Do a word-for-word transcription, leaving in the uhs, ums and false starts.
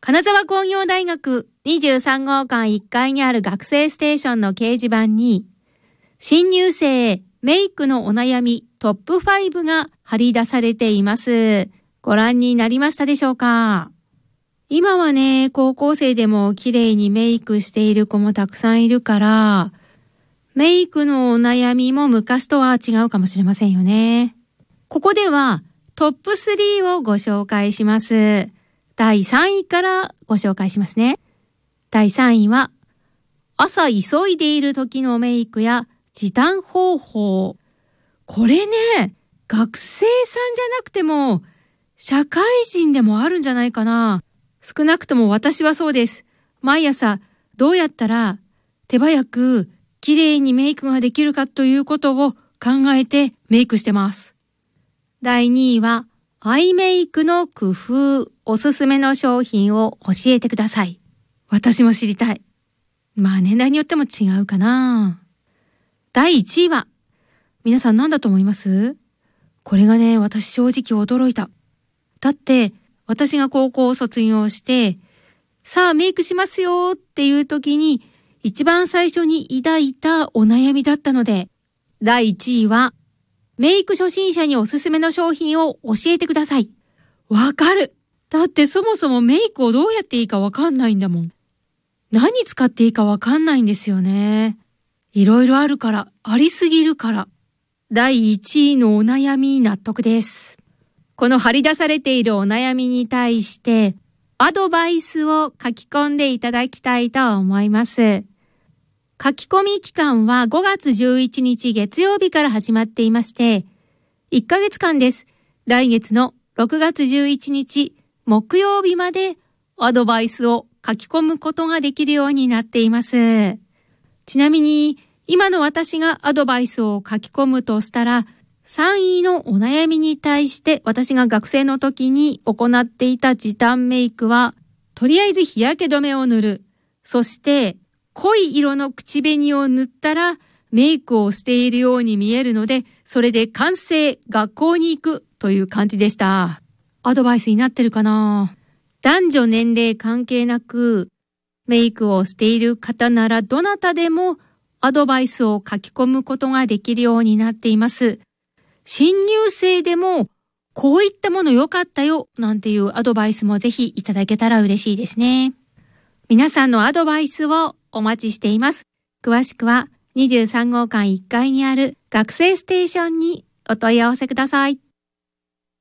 金沢工業大学にじゅうさんごうかんいっかいにある学生ステーションの掲示板に、新入生メイクのお悩みトップごが貼り出されています。ご覧になりましたでしょうか？今はね、高校生でも綺麗にメイクしている子もたくさんいるから、メイクのお悩みも昔とは違うかもしれませんよね。ここではトップスリーをご紹介します。だいさんいからご紹介しますね。だいさんいは、朝急いでいる時のメイクや時短方法。これね、学生さんじゃなくても、社会人でもあるんじゃないかな。少なくとも私はそうです。毎朝、どうやったら手早く綺麗にメイクができるかということを考えてメイクしてます。だいにいは、アイメイクの工夫、おすすめの商品を教えてください。私も知りたい。まあ年代によっても違うかな。だいいちいは、皆さん何だと思います？これがね、私正直驚いた。だって、私が高校を卒業して、さあメイクしますよっていう時に、一番最初に抱いたお悩みだったので、だいいちいは、メイク初心者におすすめの商品を教えてください。わかる。だってそもそもメイクをどうやっていいかわかんないんだもん。何使っていいかわかんないんですよね。いろいろあるから、ありすぎるから。だいいちいのお悩み納得です。この張り出されているお悩みに対して、アドバイスを書き込んでいただきたいと思います。書き込み期間はごがつじゅういちにち月曜日から始まっていまして、いっかげつかんです。来月のろくがつじゅういちにち木曜日までアドバイスを書き込むことができるようになっています。ちなみに、今の私がアドバイスを書き込むとしたら、さんいのお悩みに対して私が学生の時に行っていた時短メイクは、とりあえず日焼け止めを塗る。そして、濃い色の口紅を塗ったらメイクをしているように見えるので、それで完成、学校に行くという感じでした。アドバイスになってるかな？男女年齢関係なく、メイクをしている方ならどなたでもアドバイスを書き込むことができるようになっています。新入生でもこういったもの良かったよなんていうアドバイスもぜひいただけたら嬉しいですね。皆さんのアドバイスをお待ちしています。詳しくはにじゅうさんごうかんいっかいにある学生ステーションにお問い合わせください。